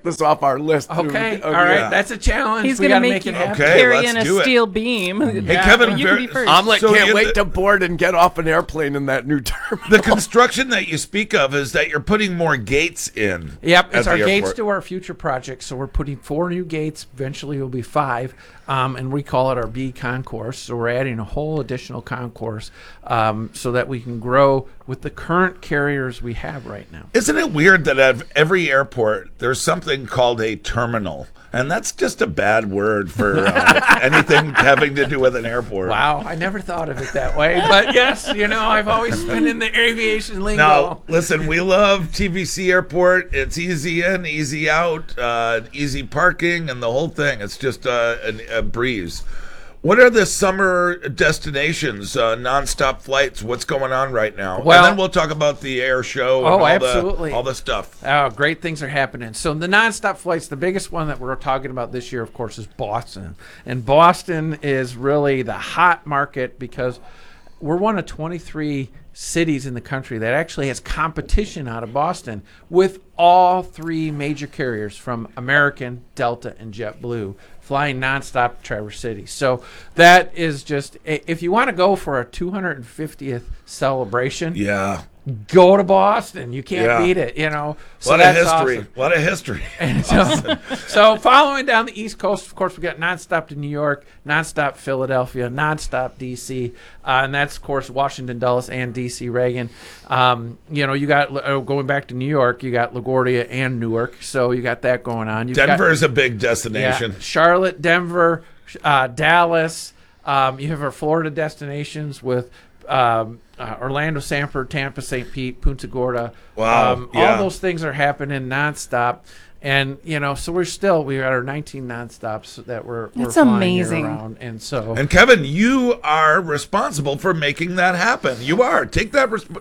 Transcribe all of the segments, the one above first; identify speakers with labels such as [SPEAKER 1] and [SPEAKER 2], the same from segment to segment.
[SPEAKER 1] check this off our list.
[SPEAKER 2] Okay, all right,
[SPEAKER 3] yeah.
[SPEAKER 2] that's a challenge.
[SPEAKER 4] He's
[SPEAKER 2] We
[SPEAKER 4] going to
[SPEAKER 2] gotta
[SPEAKER 4] make
[SPEAKER 2] make it
[SPEAKER 4] you
[SPEAKER 2] happen.
[SPEAKER 3] Okay,
[SPEAKER 4] carry
[SPEAKER 3] let's
[SPEAKER 4] in a
[SPEAKER 3] do it.
[SPEAKER 4] steel beam.
[SPEAKER 3] Hey, Kevin,
[SPEAKER 4] you can be first.
[SPEAKER 1] Omelet
[SPEAKER 3] So
[SPEAKER 1] can't
[SPEAKER 3] you-
[SPEAKER 1] wait to board and get off an airplane in that new terminal.
[SPEAKER 3] The construction that you speak of is that you're putting more gates in.
[SPEAKER 2] Yep,
[SPEAKER 3] at
[SPEAKER 2] it's
[SPEAKER 3] the
[SPEAKER 2] our gates
[SPEAKER 3] airport.
[SPEAKER 2] to our future project. So we're putting 4 new gates. Eventually, it'll be 5, and we call it our B concourse. So we're adding a whole additional concourse so that we can grow with the current carriers we have right now.
[SPEAKER 3] Isn't it weird that at every airport there's something called a terminal, and that's just a bad word for anything having to do with an airport?
[SPEAKER 2] Wow, I never thought of it that way. But yes, I've always been in the aviation lingo.
[SPEAKER 3] Now, listen, we love TVC Airport. It's easy in, easy out, easy parking, and the whole thing. It's just a breeze. What are the summer destinations, nonstop flights? What's going on right now?
[SPEAKER 2] Well-
[SPEAKER 3] and then we'll talk about the air show and
[SPEAKER 2] Oh,
[SPEAKER 3] all
[SPEAKER 2] absolutely.
[SPEAKER 3] all the stuff.
[SPEAKER 2] Oh, great things are happening. So the nonstop flights, the biggest one that we're talking about this year, of course, is Boston. And Boston is really the hot market because we're one of 23 cities in the country that actually has competition out of Boston with all 3 major carriers from American, Delta, and JetBlue flying nonstop to Traverse City. So that is just, if you want to go for a 250th celebration,
[SPEAKER 3] Yeah.
[SPEAKER 2] go to Boston. You can't
[SPEAKER 3] Yeah.
[SPEAKER 2] beat it, So
[SPEAKER 3] A lot of
[SPEAKER 2] that's
[SPEAKER 3] history.
[SPEAKER 2] awesome.
[SPEAKER 3] A lot of history.
[SPEAKER 2] And so following down the East Coast, of course, we got nonstop to New York, nonstop Philadelphia, nonstop D.C., and that's, of course, Washington Dulles and D.C. Reagan. You got, going back to New York, you got LaGuardia and Newark, so you got that going on.
[SPEAKER 3] Denver is a big destination.
[SPEAKER 2] Charlotte, Denver, Dallas. You have our Florida destinations with Orlando, Sanford, Tampa, St. Pete, Punta Gorda.
[SPEAKER 3] Wow, yeah.
[SPEAKER 2] All those things are happening nonstop. And, so we got our 19 nonstops that we're
[SPEAKER 4] That's
[SPEAKER 2] flying
[SPEAKER 4] amazing.
[SPEAKER 2] around. And so,
[SPEAKER 3] And Kevin, you are responsible for making that happen. You are. Take that
[SPEAKER 4] Kevin!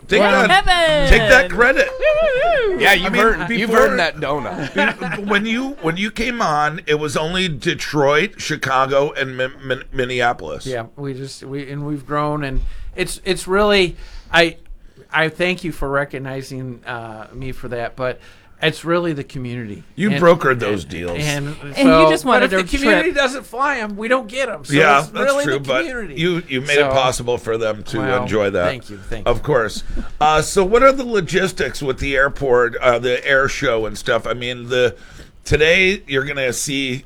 [SPEAKER 3] credit.
[SPEAKER 1] Yeah, you've
[SPEAKER 3] before-
[SPEAKER 1] earned that donut.
[SPEAKER 3] When you came on, it was only Detroit, Chicago, and Minneapolis.
[SPEAKER 2] yeah, we've grown, and it's really, I thank you for recognizing me for that, but it's really the community.
[SPEAKER 3] You brokered those deals.
[SPEAKER 2] And
[SPEAKER 4] you just wanted
[SPEAKER 2] but if
[SPEAKER 4] to
[SPEAKER 2] the community
[SPEAKER 4] trip.
[SPEAKER 2] doesn't fly them, we don't get them. So
[SPEAKER 3] Yeah,
[SPEAKER 2] it's
[SPEAKER 3] that's
[SPEAKER 2] really
[SPEAKER 3] true.
[SPEAKER 2] the
[SPEAKER 3] But
[SPEAKER 2] community.
[SPEAKER 3] you made it possible for them to
[SPEAKER 2] Well,
[SPEAKER 3] enjoy that.
[SPEAKER 2] thank you.
[SPEAKER 3] Of course. So, what are the logistics with the airport, the air show and stuff? I mean, today you're going to see.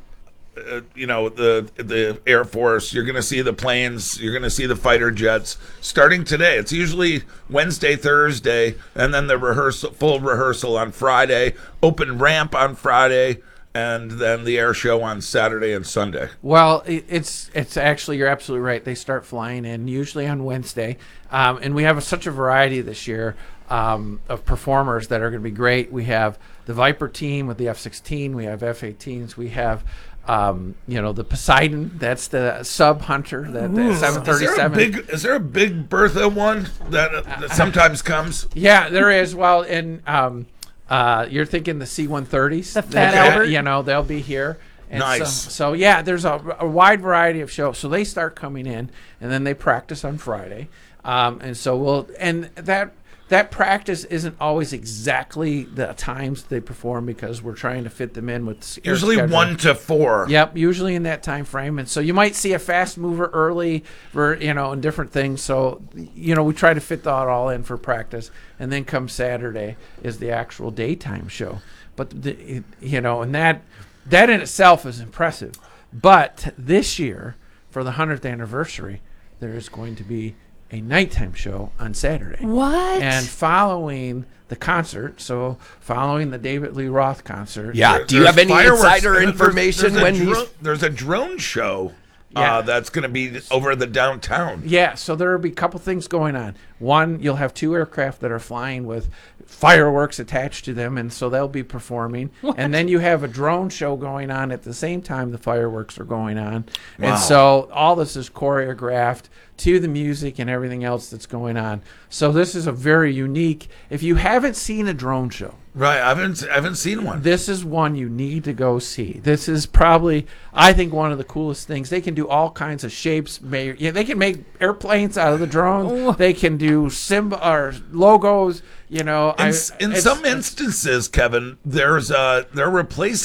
[SPEAKER 3] The Air Force, you're going to see the planes, you're going to see the fighter jets starting today. It's usually Wednesday, Thursday, and then the full rehearsal on Friday, open ramp on Friday, and then the air show on Saturday and Sunday.
[SPEAKER 2] Well, it's actually, you're absolutely right. They start flying in usually on Wednesday, and we have such a variety this year of performers that are going to be great. We have the Viper team with the F-16. We have F-18s. We have the Poseidon. That's the sub hunter. That 737.
[SPEAKER 3] Is there a big Bertha one that sometimes comes?
[SPEAKER 2] Yeah, there is. Well, and you're thinking the C-130s.
[SPEAKER 4] The Fat Albert.
[SPEAKER 2] They'll be here. And
[SPEAKER 3] Nice.
[SPEAKER 2] So yeah, there's a wide variety of shows. So they start coming in, and then they practice on Friday. And so that practice isn't always exactly the times they perform because we're trying to fit them in with
[SPEAKER 3] Usually 1 to 4.
[SPEAKER 2] Yep, usually in that time frame. And so you might see a fast mover early and different things. So, we try to fit that all in for practice. And then come Saturday is the actual daytime show. But, and that in itself is impressive. But this year, for the 100th anniversary, there is going to be a nighttime show on Saturday.
[SPEAKER 4] What?
[SPEAKER 2] And following the concert, so following the David Lee Roth concert.
[SPEAKER 1] Yeah. Do you have any
[SPEAKER 3] Fireworks.
[SPEAKER 1] insider information
[SPEAKER 3] There's a drone show
[SPEAKER 2] Yeah.
[SPEAKER 3] that's going to be over the downtown.
[SPEAKER 2] Yeah, so there will be a couple things going on. One, you'll have 2 aircraft that are flying with fireworks attached to them, and so they'll be performing. And then you have a drone show going on at the same time the fireworks are going on.
[SPEAKER 3] Wow.
[SPEAKER 2] And so all this is choreographed to the music and everything else that's going on. So this is a very unique. If you haven't seen a drone show,
[SPEAKER 3] Right, I haven't seen one.
[SPEAKER 2] this is one you need to go see. This is probably, I think, one of the coolest things. They can do all kinds of shapes. They can make airplanes out of the drones. They can do logos.
[SPEAKER 3] In some instances, Kevin, they're replacing